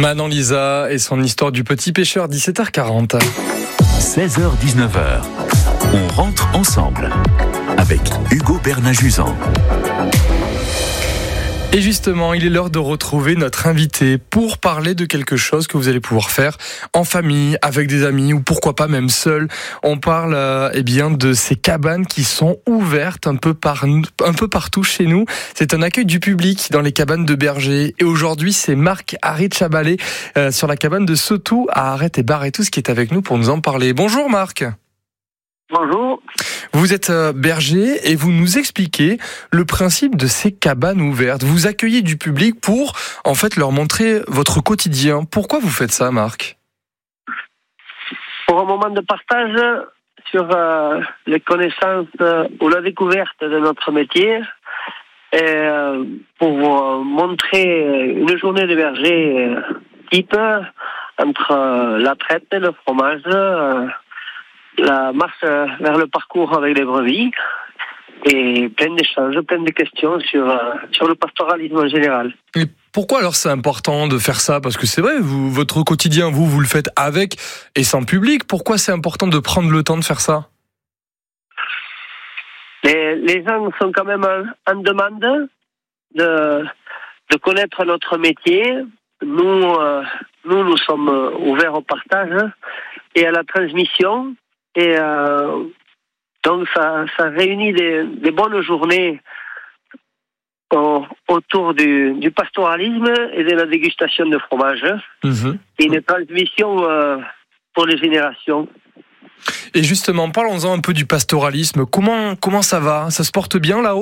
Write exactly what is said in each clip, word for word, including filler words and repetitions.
Manon Lisa et son histoire du petit pêcheur, dix-sept heures quarante. seize heures dix-neuf heures. On rentre ensemble avec Hugo Bernajuzan. Et justement, il est l'heure de retrouver notre invité pour parler de quelque chose que vous allez pouvoir faire en famille, avec des amis ou pourquoi pas même seul. On parle euh, eh bien de ces cabanes qui sont ouvertes un peu, par, un peu partout chez nous. C'est un accueil du public dans les cabanes de Berger. Et aujourd'hui, c'est Marc Harit-Chabalet euh, sur la cabane de Sautou à Arrête et Barretous qui est avec nous pour nous en parler. Bonjour Marc. Bonjour. Vous êtes berger et vous nous expliquez le principe de ces cabanes ouvertes. Vous accueillez du public pour, en fait, leur montrer votre quotidien. Pourquoi vous faites ça, Marc ? Pour un moment de partage sur euh, les connaissances euh, ou la découverte de notre métier et euh, pour euh, montrer une journée de berger euh, type entre euh, la traite, le fromage, euh, la marche vers le parcours avec les brebis et plein d'échanges, plein de questions sur, euh, sur le pastoralisme en général. Et pourquoi alors c'est important de faire ça ? Parce que c'est vrai, vous, votre quotidien, vous, vous le faites avec et sans public. Pourquoi c'est important de prendre le temps de faire ça ? Les, les gens sont quand même en, en demande de, de connaître notre métier. Nous, euh, nous, nous sommes ouverts au partage et à la transmission. Et euh, donc ça, ça réunit des, des bonnes journées au, autour du, du pastoralisme et de la dégustation de fromage. Mmh. Et une transmission euh, pour les générations. Et justement, parlons-en un peu du pastoralisme. Comment, comment ça va ? Ça se porte bien là-haut ?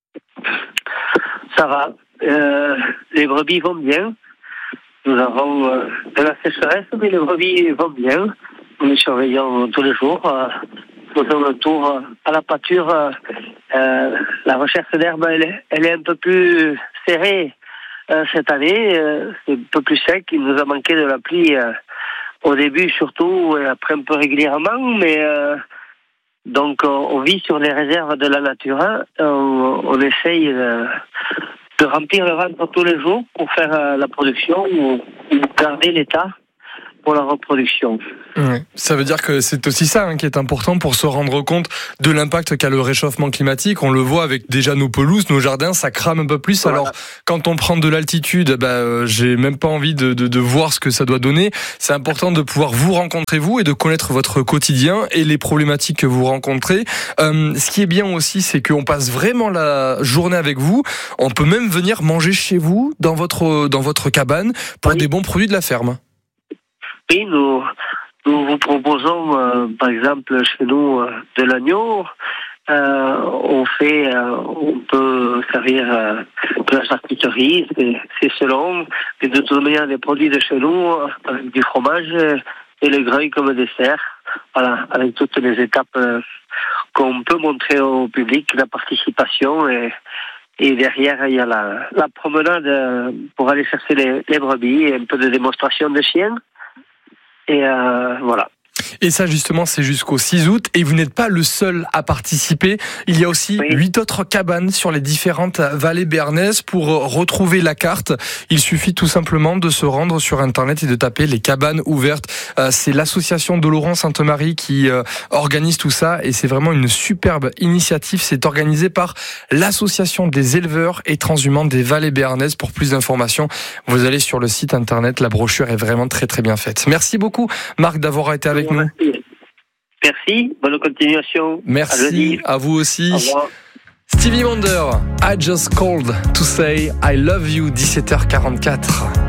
Ça va. Euh, les brebis vont bien. Nous avons euh, de la sécheresse, mais les brebis vont bien. Nous les surveillons tous les jours. Euh, faisons le tour euh, à la pâture. Euh, euh, la recherche d'herbe, elle est, elle est un peu plus serrée euh, cette année. Euh, c'est un peu plus sec. Il nous a manqué de la pluie euh, au début surtout, et après un peu régulièrement. Mais euh, donc on, on vit sur les réserves de la nature. Hein. On, on essaye de, de remplir le ventre tous les jours pour faire euh, la production ou, ou garder l'état pour la reproduction. Ouais. Ça veut dire que c'est aussi ça hein, qui est important pour se rendre compte de l'impact qu'a le réchauffement climatique. On le voit avec déjà nos pelouses, nos jardins, ça crame un peu plus. Voilà. Alors quand on prend de l'altitude, bah, euh, j'ai même pas envie de, de, de voir ce que ça doit donner. C'est important de pouvoir vous rencontrer vous et de connaître votre quotidien et les problématiques que vous rencontrez. Euh, ce qui est bien aussi, c'est qu'on passe vraiment la journée avec vous. On peut même venir manger chez vous, dans votre, dans votre cabane, pour oui. des bons produits de la ferme. Oui, nous, nous vous proposons, euh, par exemple, chez nous, euh, de l'agneau. Euh, on fait, euh, on peut servir euh, de la charcuterie, c'est, c'est selon. Mais de toute manière, les produits de chez nous, euh, avec du fromage et le greuil comme dessert. Voilà, avec toutes les étapes euh, qu'on peut montrer au public, la participation et Et derrière, il y a la, la promenade pour aller chercher les, les brebis et un peu de démonstration de chiens. Et euh, voilà. Et ça, justement, c'est jusqu'au six août. Et vous n'êtes pas le seul à participer. Il y a aussi oui. huit autres cabanes sur les différentes vallées bernaises. Pour retrouver la carte, il suffit tout simplement de se rendre sur Internet et de taper les cabanes ouvertes. Euh, c'est l'association de Laurent Sainte-Marie qui euh, organise tout ça. Et c'est vraiment une superbe initiative. C'est organisé par l'association des éleveurs et transhumants des vallées bernaises. Pour plus d'informations, vous allez sur le site Internet. La brochure est vraiment très très bien faite. Merci beaucoup, Marc, d'avoir été avec nous. Merci. Merci, bonne continuation. Merci, à, à vous aussi. Stevie Wonder, I just called to say I love you, dix-sept heures quarante-quatre.